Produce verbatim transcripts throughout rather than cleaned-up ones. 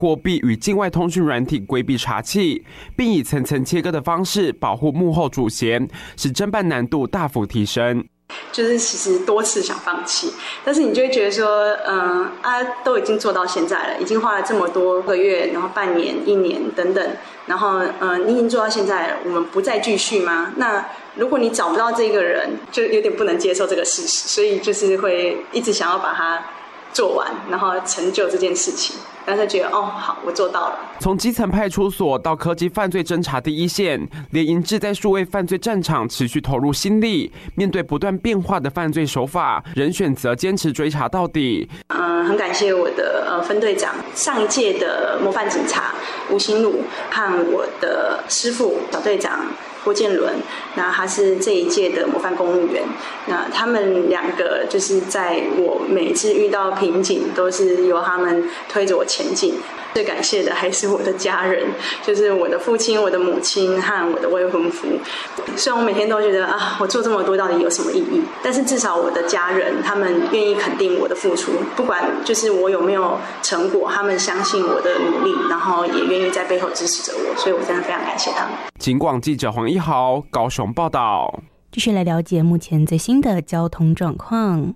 货币与境外通讯软体规避查缉，并以层层切割的方式保护幕后主嫌，使侦办难度大幅提升。 就是其实多次想放弃，但是你就会觉得说，嗯、呃、啊，都已经做到现在了，已经花了这么多个月，然后半年、一年等等，然后嗯、呃，你已经做到现在了，我们不再继续吗？那如果你找不到这个人，就有点不能接受这个事实，所以就是会一直想要把它做完，然后成就这件事情。然后就觉得哦，好，我做到了。 从基层派出所到科技犯罪侦查第一线，连银智在数位犯罪战场持续投入心力，面对不断变化的犯罪手法，仍选择坚持追查到底。 嗯，很感谢我的呃分队长，上一届的模范警察吴新鲁和我的师傅小队长郭建伦，那他是这一届的模范公务员。那他们两个就是在我每次遇到瓶颈，都是由他们推着我前进。最感谢的还是我的家人，就是我的父亲、我的母亲和我的未婚夫。虽然我每天都觉得啊，我做这么多到底有什么意义？但是至少我的家人他们愿意肯定我的付出，不管就是我有没有成果，他们相信我的努力，然后也愿意在背后支持着我，所以我真的非常感谢他们。 警广记者黄一豪高雄报道。 继续来了解目前最新的交通状况。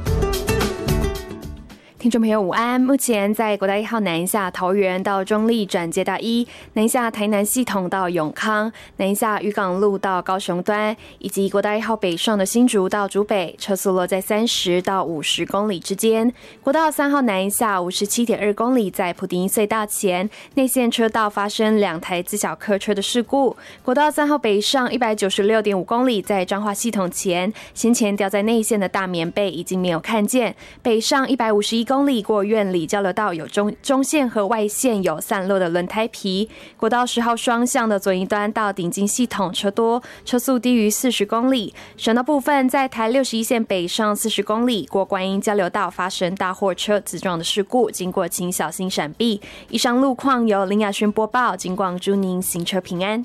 听众朋友午安，目前在国道一号南下桃园到中坜转接大一，南下台南系统到永康，南下渔港路到高雄端，以及国道一号北上的新竹到竹北，车速落在三十到五十公里之间。国道三号南下五十七点二公里，在普丁隧道前内线车道发生两台自小客车的事故。国道三号北上一百九十六点五公里，在彰化系统前，先前掉在内线的大棉被已经没有看见。北上一百五十一公里过苑里交流道有中中线和外线有散落的轮胎皮。国道十号双向的左营端到顶金系统车多，车速低于四十公里。省道部分在台六十一线北上四十公里过观音交流道发生大货车自撞的事故，经过请小心闪避。以上路况由林雅轩播报，警广祝您行车平安。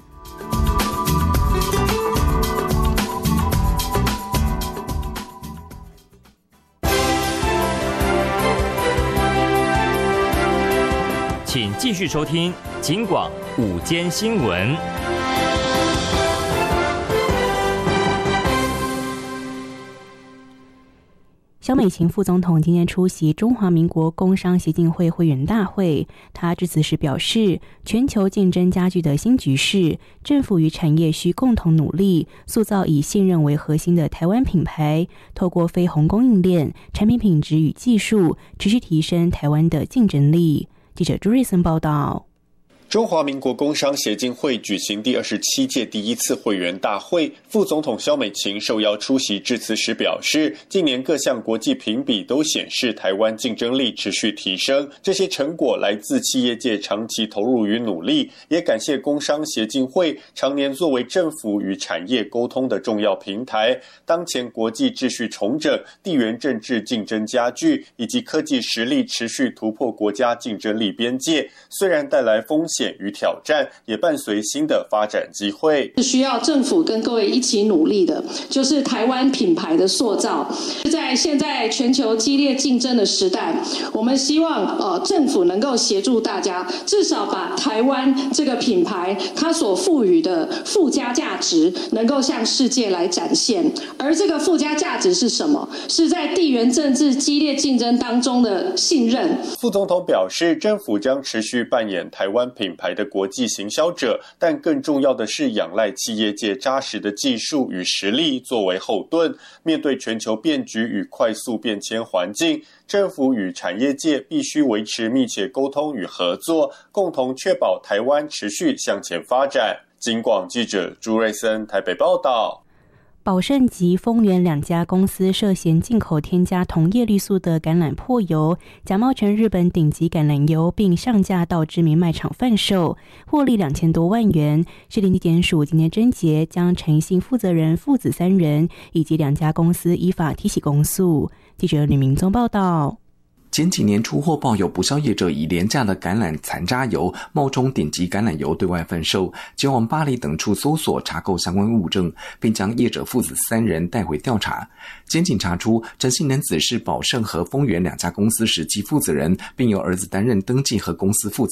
请继续收听警广午间新闻。 萧美琴副总统今天出席中华民国工商协进会会员大会，他致辞时表示，全球竞争加剧的新局势，政府与产业需共同努力，塑造以信任为核心的台湾品牌，透过非红供应链、产品品质与技术，持续提升台湾的竞争力。记者朱瑞森报道。 中华民国工商协进会举行第二十七届第一次会员大会，副总统萧美琴受邀出席致辞时表示，近年各项国际评比都显示台湾竞争力持续提升，这些成果来自企业界长期投入与努力，也感谢工商协进会常年作为政府与产业沟通的重要平台。当前国际秩序重整、地缘政治竞争加剧，以及科技实力持续突破国家竞争力边界，虽然带来风险与挑战，也伴随新的发展机会。 需要政府跟各位一起努力的，就是台湾品牌的塑造。在现在全球激烈竞争的时代，我们希望呃政府能够协助大家，至少把台湾这个品牌它所赋予的附加价值，能够向世界来展现。而这个附加价值是什么？是在地缘政治激烈竞争当中的信任。 副总统表示，政府将持续扮演台湾品牌的国际行销者，但更重要的是仰赖企业界扎实的技术与实力作为后盾。面对全球变局与快速变迁环境，政府与产业界必须维持密切沟通与合作，共同确保台湾持续向前发展。警广记者朱瑞森台北报道。 宝盛及丰源两家公司涉嫌进口添加同叶绿素的橄榄粕油，假冒成日本顶级橄榄油，并上架到知名卖场贩售，获利两千多万元。士林地检署今天侦结，将陈姓负责人父子三人以及两家公司依法提起公诉。记者吕明宗报道。 前几年出货报有不少业者以廉价的橄榄残渣油冒充顶级橄榄油对外贩售，前往巴黎等处搜索查购相关物证，并将业者父子三人带回调查。检警查出陈姓男子是宝盛和丰源两家公司实际负责人，并由儿子担任登记和公司负责